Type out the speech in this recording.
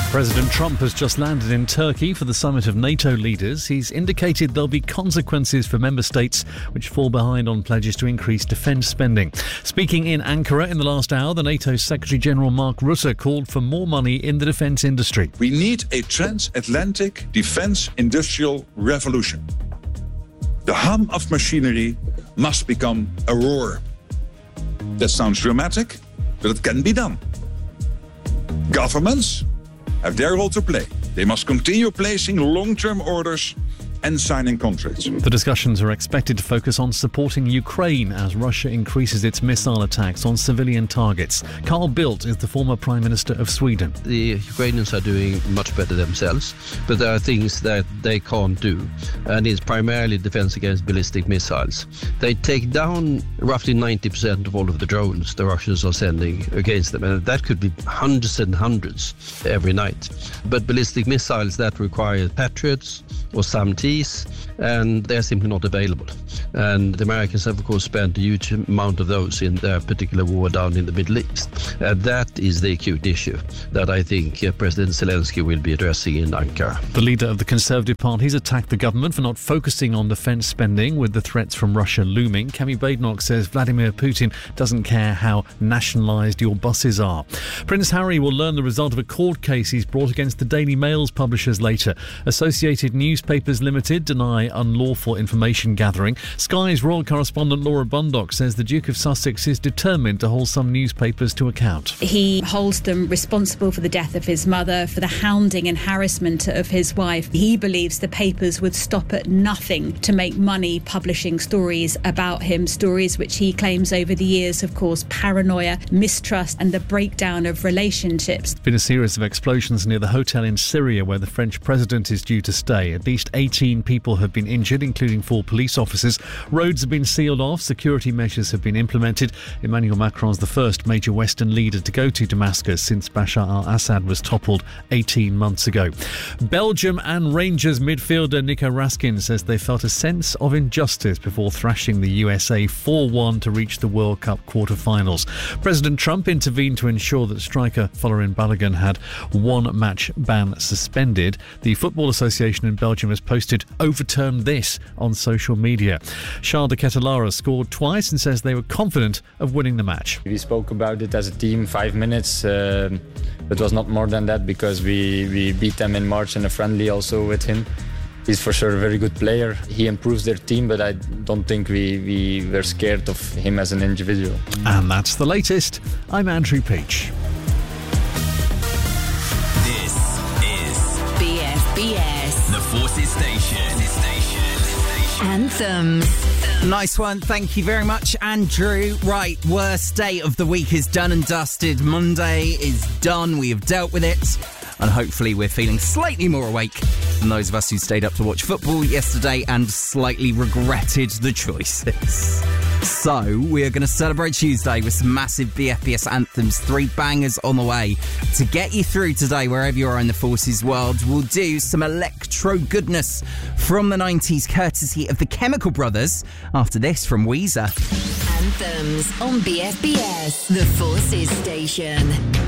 President Trump has just landed in Turkey for the summit of NATO leaders. He's indicated there'll be consequences for member states which fall behind on pledges to increase defence spending. Speaking in Ankara in the last hour, the NATO Secretary-General Mark Rutte called for more money in the defence industry. We need a transatlantic defence industrial revolution. The hum of machinery must become a roar. That sounds dramatic, but it can be done. Governments have their role to play. They must continue placing long-term orders and signing contracts. The discussions are expected to focus on supporting Ukraine as Russia increases its missile attacks on civilian targets. Carl Bildt is the former Prime Minister of Sweden. The Ukrainians are doing much better themselves, but there are things that they can't do, and it's primarily defense against ballistic missiles. They take down roughly 90% of all of the drones the Russians are sending against them, and that could be hundreds and hundreds every night. But ballistic missiles, that require Patriots or SAM-Ts, and they're simply not available. And the Americans have, of course, spent a huge amount of those in their particular war down in the Middle East. That is the acute issue that I think President Zelensky will be addressing in Ankara. The leader of the Conservative Party has attacked the government for not focusing on defence spending with the threats from Russia looming. Kemi Badenoch says Vladimir Putin doesn't care how nationalised your buses are. Prince Harry will learn the result of a court case he's brought against the Daily Mail's publishers later. Associated Newspapers Limited deny unlawful information gathering. Sky's royal correspondent Laura Bundock says the Duke of Sussex is determined to hold some newspapers to account. He holds them responsible for the death of his mother, for the hounding and harassment of his wife. He believes the papers would stop at nothing to make money publishing stories about him, stories which he claims over the years have caused paranoia, mistrust and the breakdown of relationships. There's been a series of explosions near the hotel in Syria where the French president is due to stay. At least 18 people have been injured, including 4 police officers. Roads have been sealed off, security measures have been implemented. Emmanuel Macron's the first major Western leader to go to Damascus since Bashar al-Assad was toppled 18 months ago. Belgium and Rangers midfielder Nico Raskin says they felt a sense of injustice before thrashing the USA 4-1 to reach the World Cup quarter-finals. President Trump intervened to ensure that striker Folarin Balogun had one match ban suspended. The Football Association in Belgium has posted overturned this on social media. Charles de Ketelaere scored twice and says they were confident of winning the match. We spoke about it as a team 5 minutes. It was not more than that because we beat them in March in a friendly also with him. He's for sure a very good player. He improves their team, but I don't think we were scared of him as an individual. And that's the latest. I'm Andrew Peach. This is BFBS, the Forces Station. Anthems. Nice one. Thank you very much, Andrew. Right, worst day of the week is done and dusted. Monday is done. We have dealt with it. And hopefully we're feeling slightly more awake than those of us who stayed up to watch football yesterday and slightly regretted the choices. So, we are going to celebrate Tuesday with some massive BFBS anthems, 3 bangers on the way. To get you through today, wherever you are in the Forces world, we'll do some electro goodness from the 90s, courtesy of the Chemical Brothers. After this, from Weezer. Anthems on BFBS, the Forces Station.